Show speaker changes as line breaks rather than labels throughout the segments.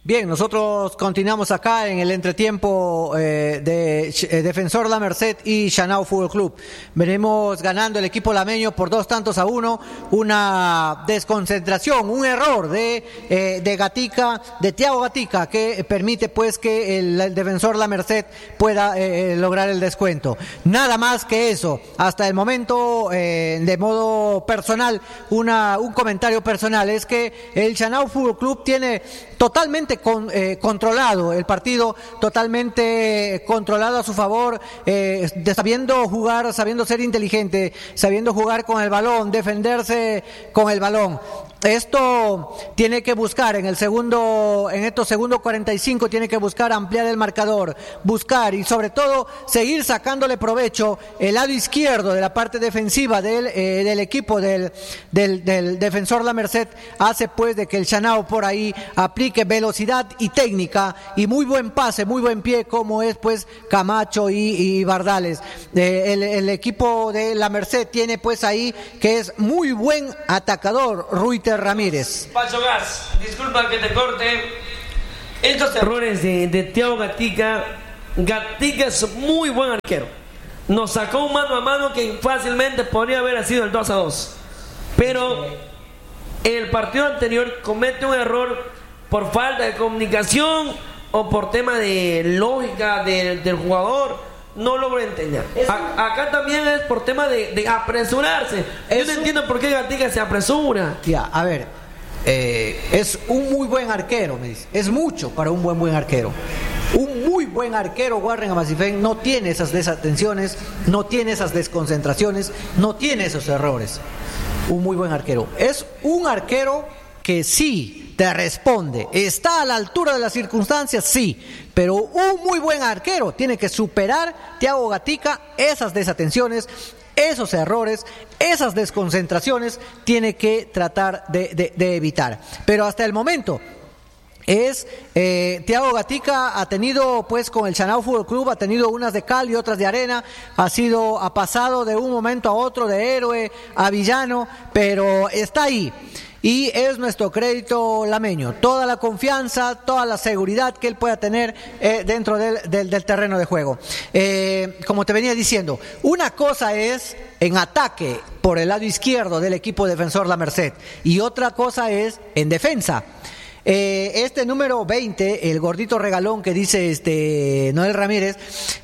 Bien, nosotros continuamos acá en el entretiempo de Defensor La Merced y Chanao Fútbol Club. Venimos ganando el equipo lameño por 2-1, una desconcentración, un error de Gatica, de Thiago Gatica, que permite pues que el Defensor La Merced pueda lograr el descuento. Nada más que eso. Hasta el momento, de modo personal, un comentario personal, es que el Chanao Fútbol Club tiene totalmente controlado el partido, totalmente controlado a su favor, sabiendo jugar, sabiendo ser inteligente, sabiendo jugar con el balón, defenderse con el balón. Esto tiene que buscar en estos segundos 45, tiene que buscar ampliar el marcador, buscar y sobre todo seguir sacándole provecho el lado izquierdo de la parte defensiva del equipo del Defensor La Merced, hace pues de que el Chanao por ahí aplique velocidad y técnica y muy buen pase, muy buen pie, como es pues Camacho y Bardales. El equipo de La Merced tiene pues ahí que es muy buen atacador, Ruiter Ramírez.
Pacho Gas, disculpa que te corte. Estos errores de Thiago Gatica es muy buen arquero. Nos sacó un mano a mano que fácilmente podría haber sido el 2-2. Pero el partido anterior comete un error por falta de comunicación o por tema de lógica del jugador. No logro entender. Acá también es por tema de apresurarse. Yo no entiendo por qué Gatica se apresura.
Ya, a ver, es un muy buen arquero, me dice. Es mucho para un buen arquero. Un muy buen arquero, Warren Amasifén, no tiene esas desatenciones, no tiene esas desconcentraciones, no tiene esos errores. Un muy buen arquero. Es un arquero que sí te responde, está a la altura de las circunstancias, sí, pero un muy buen arquero tiene que superar, Thiago Gatica, esas desatenciones, esos errores, esas desconcentraciones, tiene que tratar de evitar. Pero hasta el momento Thiago Gatica ha tenido pues con el Chanao Fútbol Club, ha tenido unas de cal y otras de arena, ha pasado de un momento a otro de héroe a villano, pero está ahí. Y es nuestro crédito lameño, toda la confianza, toda la seguridad que él pueda tener dentro del terreno de juego. Como te venía diciendo, una cosa es en ataque por el lado izquierdo del equipo Defensor La Merced y otra cosa es en defensa. Este número 20, el gordito regalón que dice Noel Ramírez,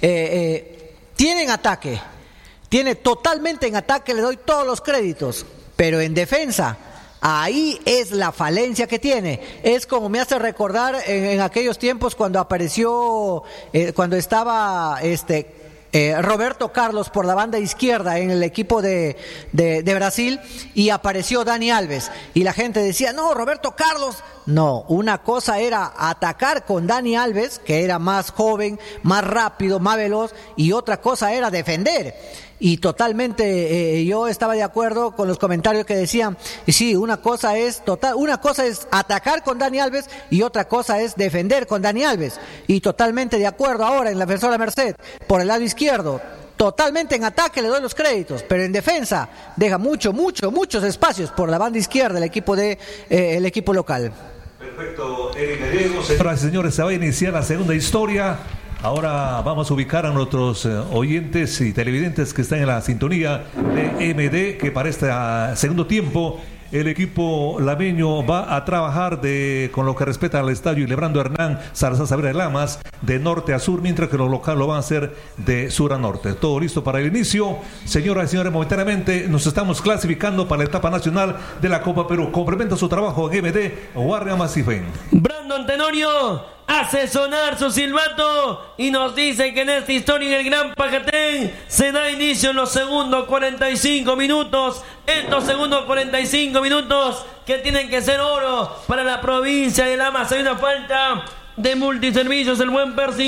tiene en ataque, tiene totalmente en ataque, le doy todos los créditos, pero en defensa, ahí es la falencia que tiene. Es como me hace recordar en aquellos tiempos cuando apareció, cuando estaba Roberto Carlos por la banda izquierda en el equipo de Brasil y apareció Dani Alves y la gente decía, no, Roberto Carlos. No, una cosa era atacar con Dani Alves, que era más joven, más rápido, más veloz, y otra cosa era defender. Y totalmente yo estaba de acuerdo con los comentarios que decían, y sí, una cosa es atacar con Dani Alves y otra cosa es defender con Dani Alves. Y totalmente de acuerdo ahora en la Defensora Merced, por el lado izquierdo, totalmente en ataque le doy los créditos, pero en defensa deja muchos espacios por la banda izquierda el equipo local.
Perfecto, Eric Diego. Señoras y señores, se va a iniciar la segunda historia. Ahora vamos a ubicar a nuestros oyentes y televidentes que están en la sintonía de MD, que para este segundo tiempo el equipo lameño va a trabajar con lo que respecta al estadio Lebrando Hernán Salazar Saavedra de Lamas, de norte a sur, mientras que los locales lo van a hacer de sur a norte. Todo listo para el inicio. Señoras y señores, momentáneamente nos estamos clasificando para la etapa nacional de la Copa Perú. Complementa su trabajo en MD, Warren Amasifén.
Brandon Tenorio hace sonar su silbato y nos dice que en esta historia en el Gran Pajatén se da inicio en los segundos 45 minutos. Estos segundos 45 minutos que tienen que ser oro para la provincia de Lamas. Hay una falta de multiservicios, el buen Percy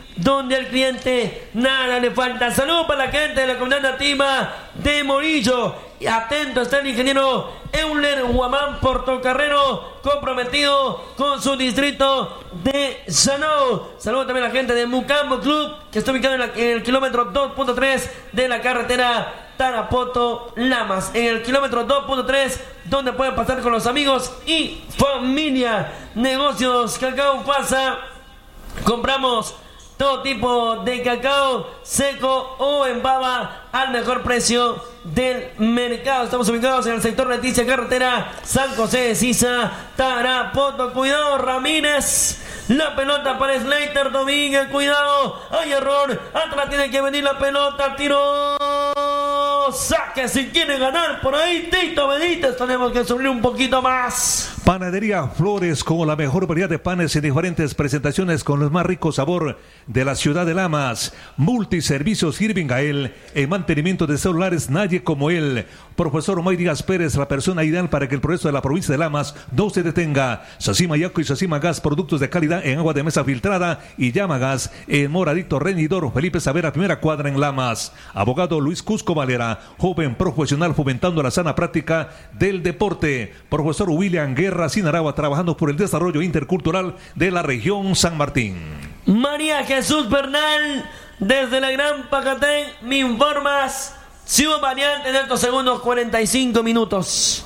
donde al cliente nada le falta. Saludos para la gente de la comunidad nativa de Morillo. Y atento está el ingeniero Euler Guamán Portocarrero, comprometido con su distrito de Sanó. Saludos también a la gente de Mucambo Club, que está ubicado en el kilómetro 2.3 de la carretera Tarapoto-Lamas. En el kilómetro 2.3, donde pueden pasar con los amigos y familia. Negocios Cacao Pasa. Compramos todo tipo de cacao seco o en baba al mejor precio del mercado. Estamos ubicados en el sector Leticia, carretera San José de Sisa, Tarapoto. Cuidado, Ramírez. La pelota para Slater Domínguez. Cuidado, hay error. Atrás tiene que venir la pelota. Tiro. Saque si quiere ganar por ahí. Tito Benítez. Tenemos que subir un poquito más.
Panadería Flores, con la mejor variedad de panes en diferentes presentaciones con el más rico sabor de la ciudad de Lamas. Multiservicios Irving Gael, en mantenimiento de celulares nadie como él. Profesor May Díaz Pérez, la persona ideal para que el progreso de la provincia de Lamas no se detenga. Sacima Yaco y Sacima Gas, productos de calidad en agua de mesa filtrada, y Llama Gas en Moradito Reñidor, Felipe Savera, primera cuadra en Lamas. Abogado Luis Cusco Valera, joven profesional fomentando la sana práctica del deporte. Profesor William Guerra Sinaragua, trabajando por el desarrollo intercultural de la región San Martín.
María Jesús Bernal, desde la Gran Pacatén, me informas si hubo variante en estos segundos 45 minutos.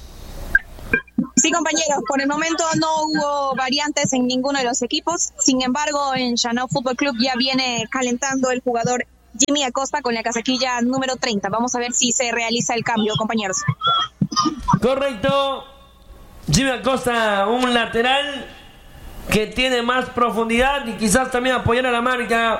Sí, compañeros, por el momento no hubo variantes en ninguno de los equipos. Sin embargo, en Chanao Fútbol Club ya viene calentando el jugador Jimmy Acosta con la casaquilla número 30. Vamos a ver si se realiza el cambio, compañeros.
Correcto. Jimmy Acosta, un lateral que tiene más profundidad y quizás también apoyar a la marca